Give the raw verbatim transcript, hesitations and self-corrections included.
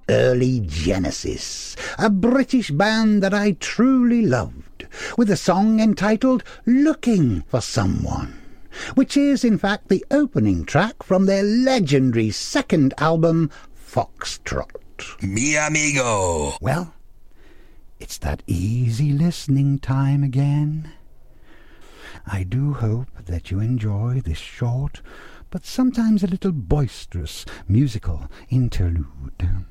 early Genesis, a British band that I truly loved, with a song entitled Looking for Someone, which is in fact the opening track from their legendary second album, Foxtrot. Mi amigo. Well, it's that easy listening time again. I do hope that you enjoy this short, but sometimes a little boisterous musical interlude.